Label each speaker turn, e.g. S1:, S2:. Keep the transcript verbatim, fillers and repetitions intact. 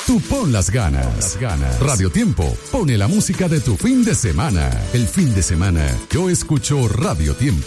S1: Tú pon las ganas. Las ganas. Radio Tiempo pone la música de tu fin de semana. El fin de semana yo escucho Radio Tiempo.